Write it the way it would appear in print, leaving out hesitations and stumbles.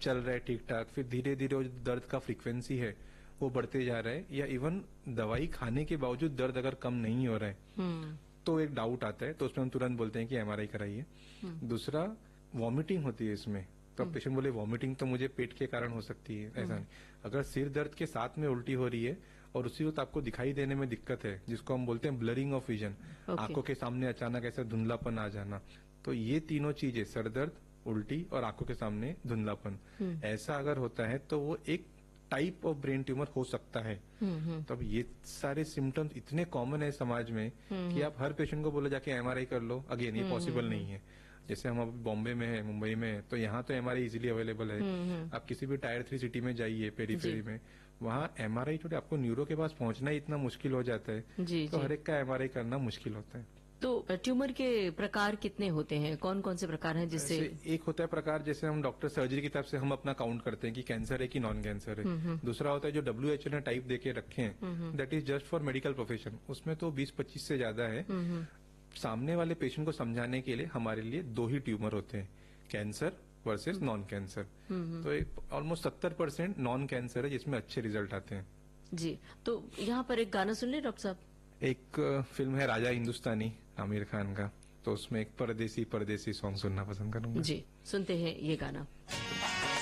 चल रहा है ठीक ठाक, फिर धीरे धीरे वो दर्द का फ्रीक्वेंसी है वो बढ़ते जा रहा है, या इवन दवाई खाने के बावजूद दर्द अगर कम नहीं हो रहा है तो एक डाउट आता है, तो उसमें हम तुरंत बोलते हैं कि एमआरआई कराइए। दूसरा, वॉमिटिंग होती है इसमें, तो अब पेशेंट बोले वॉमिटिंग तो मुझे पेट के कारण हो सकती है, ऐसा नहीं। अगर सिर दर्द के साथ में उल्टी हो रही है और उसी वक्त आपको दिखाई देने में दिक्कत है, जिसको हम बोलते हैं ब्लरिंग ऑफ विजन, आंखों के सामने अचानक ऐसा धुंधलापन आ जाना, तो ये तीनों चीजें, सर दर्द, उल्टी और आंखों के सामने धुंधलापन, ऐसा अगर होता है तो वो एक टाइप ऑफ ब्रेन ट्यूमर हो सकता है। तो अब ये सारे सिम्टम्स इतने कॉमन है समाज में कि आप हर पेशेंट को बोले जाके एमआरआई कर लो, अगेन ये पॉसिबल नहीं है। जैसे हम अभी बॉम्बे में है, मुंबई में है, तो यहाँ तो एमआरआई इजीली अवेलेबल है। आप किसी भी टायर 3 सिटी में जाइए पेरीफेरी में, वहाँ एमआरआई थोड़े, आपको न्यूरो के पास पहुंचना ही इतना मुश्किल हो जाता है, तो हर एक का एमआरआई करना मुश्किल होता है। तो ट्यूमर के प्रकार कितने होते हैं, कौन कौन से प्रकार हैं जिससे? एक होता है प्रकार, जैसे हम डॉक्टर सर्जरी की तरफ से हम अपना काउंट करते हैं कि कैंसर है कि नॉन कैंसर है। दूसरा होता है जो WHO ने टाइप देके रखे हैं, that is just for medical profession, उसमें तो 20-25 से ज्यादा है। सामने वाले पेशेंट को समझाने के लिए हमारे लिए 2 ही ट्यूमर होते हैं, कैंसर वर्सेस नॉन कैंसर। तो एक ऑलमोस्ट 70% नॉन कैंसर है जिसमें अच्छे रिजल्ट आते हैं। जी, तो यहाँ पर एक गाना सुन ले डॉक्टर साहब। एक फिल्म है राजा हिंदुस्तानी, आमिर खान का, तो उसमें एक परदेसी परदेसी सॉन्ग सुनना पसंद करूंगा। जी, सुनते हैं ये गाना।